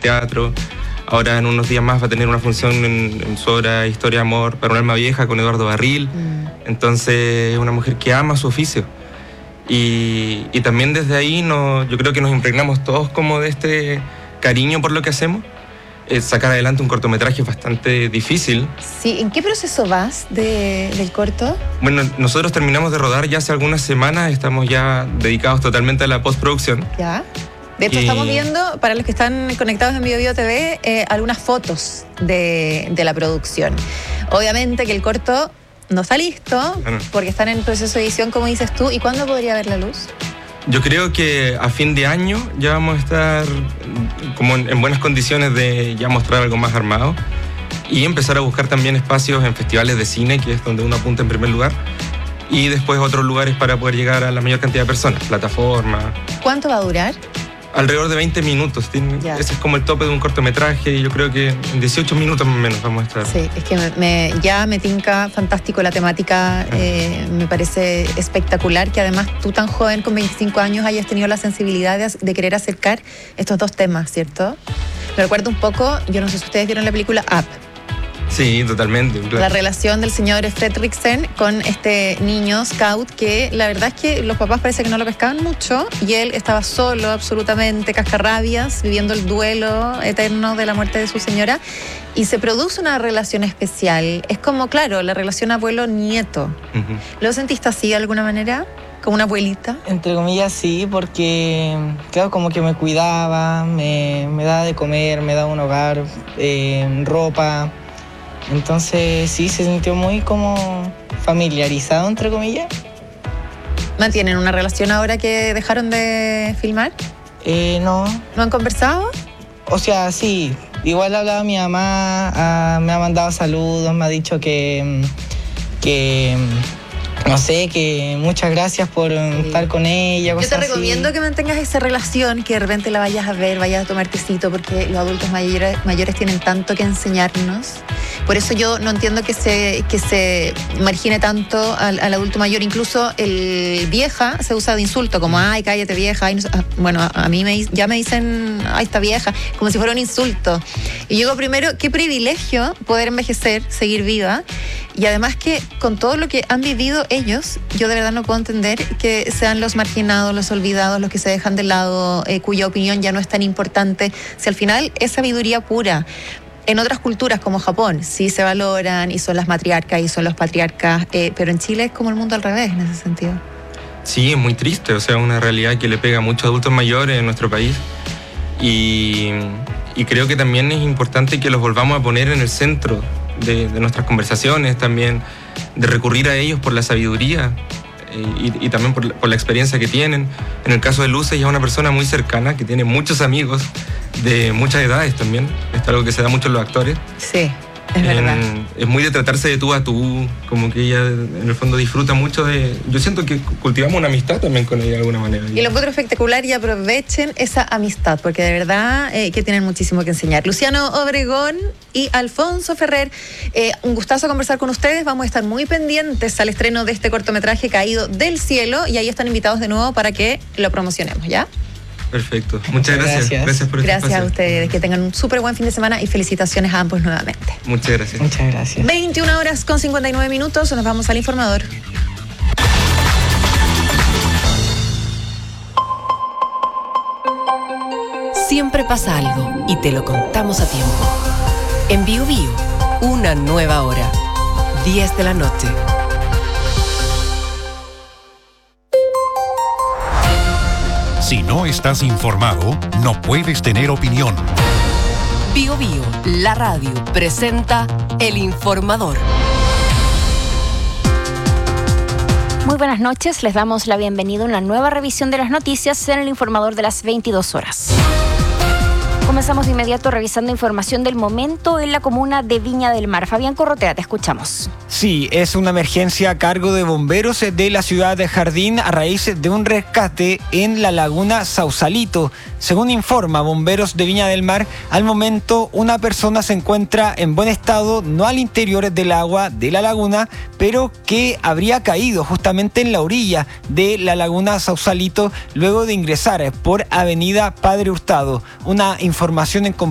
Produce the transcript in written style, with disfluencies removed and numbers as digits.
teatro. Ahora en unos días más va a tener una función en su obra Historia de Amor para un alma vieja con Eduardo Barril. Entonces es una mujer que ama su oficio. Y también desde ahí yo creo que nos impregnamos todos como de este cariño por lo que hacemos. Sacar adelante un cortometraje es bastante difícil. Sí, ¿en qué proceso vas del corto? Bueno, nosotros terminamos de rodar ya hace algunas semanas, estamos ya dedicados totalmente a la postproducción. Ya. De hecho, estamos viendo, para los que están conectados en BioBio TV, algunas fotos de la producción. Obviamente que el corto no está listo, porque están en proceso de edición, como dices tú. ¿Y cuándo podría ver la luz? Yo creo que a fin de año ya vamos a estar como en buenas condiciones de ya mostrar algo más armado y empezar a buscar también espacios en festivales de cine, que es donde uno apunta en primer lugar, y después otros lugares para poder llegar a la mayor cantidad de personas, plataformas. ¿Cuánto va a durar? Alrededor de 20 minutos. Ese es como el tope de un cortometraje y yo creo que en 18 minutos más o menos vamos a estar. Sí, es que ya me tinca fantástico la temática, me parece espectacular que además tú tan joven, con 25 años, hayas tenido la sensibilidad de querer acercar estos dos temas, ¿cierto? Me recuerda un poco, yo no sé si ustedes vieron la película Up. Sí, totalmente. Claro. La relación del señor Fredricksen con este niño scout que la verdad es que los papás parece que no lo pescaban mucho y él estaba solo, absolutamente, cascarrabias, viviendo el duelo eterno de la muerte de su señora y se produce una relación especial. Es como, claro, la relación abuelo-nieto. ¿Lo sentiste así de alguna manera? ¿Como una abuelita? Entre comillas sí, porque claro, como que me cuidaba, me daba de comer, me daba un hogar, ropa. Entonces sí, se sintió muy como familiarizado, entre comillas. ¿Mantienen una relación ahora que dejaron de filmar? No. ¿No han conversado? O sea, sí. Igual hablaba mi mamá, me ha mandado saludos, me ha dicho que no sé, que muchas gracias por estar con ella. Yo te recomiendo que mantengas esa relación, que de repente la vayas a ver, vayas a tomar tecito, porque los adultos mayores tienen tanto que enseñarnos. Por eso yo no entiendo que se margine tanto al adulto mayor. Incluso el vieja se usa de insulto, como ay, cállate vieja. Ay, no, bueno, a mí ya me dicen ay, esta vieja, como si fuera un insulto. Y yo digo primero, qué privilegio poder envejecer, seguir viva. Y además que con todo lo que han vivido ellos, yo de verdad no puedo entender que sean los marginados, los olvidados, los que se dejan de lado, cuya opinión ya no es tan importante. Si al final es sabiduría pura. En otras culturas como Japón sí se valoran y son las matriarcas y son los patriarcas, pero en Chile es como el mundo al revés en ese sentido. Sí, es muy triste, o sea, una realidad que le pega a muchos adultos mayores en nuestro país y creo que también es importante que los volvamos a poner en el centro de nuestras conversaciones también, de recurrir a ellos por la sabiduría y también por la experiencia que tienen. En el caso de Luce, ella es una persona muy cercana, que tiene muchos amigos de muchas edades también. Esto es algo que se da mucho en los actores. Sí, es verdad. Es muy de tratarse de tú a tú, como que ella en el fondo disfruta mucho de... Yo siento que cultivamos una amistad también con ella de alguna manera. Y lo encuentro espectacular y aprovechen esa amistad, porque de verdad que tienen muchísimo que enseñar. Luciano Obregón y Alfonso Ferrer, un gustazo conversar con ustedes. Vamos a estar muy pendientes al estreno de este cortometraje Caído del Cielo y ahí están invitados de nuevo para que lo promocionemos, ¿ya? Perfecto. Muchas gracias. Gracias por este Gracias espacio. a ustedes. Que tengan un súper buen fin de semana y felicitaciones a ambos nuevamente. Muchas gracias. Muchas gracias. 21:59. Nos vamos al informador. Siempre pasa algo y te lo contamos a tiempo. En BioBio, una nueva hora. 10 de la noche. Si no estás informado, no puedes tener opinión. BioBio, la radio, presenta El Informador. Muy buenas noches, les damos la bienvenida a una nueva revisión de las noticias en El Informador de las 22 horas. Comenzamos de inmediato revisando información del momento en la comuna de Viña del Mar. Fabián Corrotea, te escuchamos. Sí, es una emergencia a cargo de bomberos de la ciudad de Jardín a raíz de un rescate en la laguna Sausalito. Según informa Bomberos de Viña del Mar, al momento una persona se encuentra en buen estado, no al interior del agua de la laguna, pero que habría caído justamente en la orilla de la laguna Sausalito luego de ingresar por Avenida Padre Hurtado. Una información en